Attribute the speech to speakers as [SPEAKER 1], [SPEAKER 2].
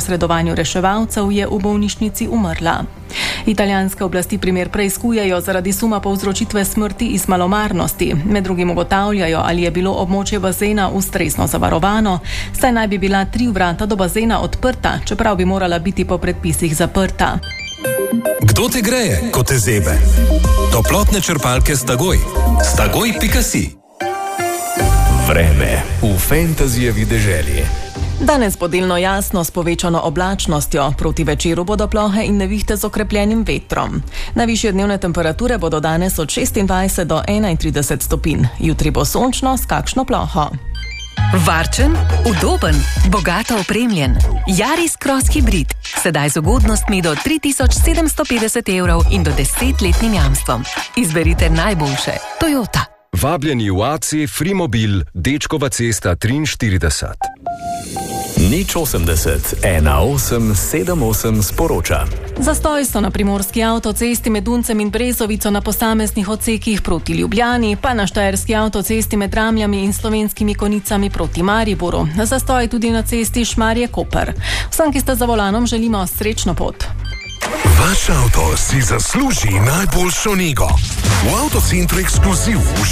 [SPEAKER 1] posredovanju reševalcev je v bolnišnici umrla. Italijanske oblasti primer preiskujejo zaradi suma povzročitve smrti iz malomarnosti. Med drugim ugotavljajo, ali je bilo območje bazena ustrezno zavarovano, saj naj bi bila 3 vrata do bazena odprta, čeprav bi morala biti po predpisih zaprta.
[SPEAKER 2] Kdo te greje, ko te zebe? Toplotne črpalke Stagoj. Stagoj.si. Vreme v Fantasyjevi deželi.
[SPEAKER 1] Danes bo delno jasno s povečano oblačnostjo, proti večeru bodo plohe in nevihte z okrepljenim vetrom. Najvišje dnevne temperature bodo danes od 26 do 31 stopinj, jutri bo sončno s kakšno ploho.
[SPEAKER 3] Varčen, udoben, bogato opremljen. Yaris Cross Hybrid. Sedaj z ugodnostmi do 3750 evrov in do 10-letnim jamstvom. Izberite najboljše. Toyota.
[SPEAKER 4] Vabljeni v AC Frimobil, Dečkova cesta 43.
[SPEAKER 2] Nič 80 1878 sporoča.
[SPEAKER 1] Zastoj so na primorski avtocesti med Duncem in Brezovico na posameznih odsekih proti Ljubljani, pa na štajerski avtocesti med Ramljami in Slovenskimi Konicami proti Mariboru. Zastoj tudi na cesti Šmarje-Koper. Vsem, ki ste za volanom, želimo srečno pot.
[SPEAKER 5] Vaš avto si zasluži najboljšo nego. V Avtocentru Ekskluziv